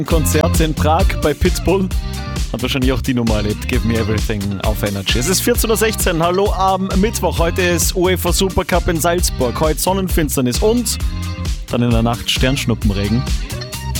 Konzert in Prag bei Pitbull. Hat wahrscheinlich auch die Nummer erlebt. Give me everything auf Energy. Es ist 14.16 Uhr. Hallo am Mittwoch. Heute ist UEFA Supercup in Salzburg. Heute Sonnenfinsternis und dann in der Nacht Sternschnuppenregen.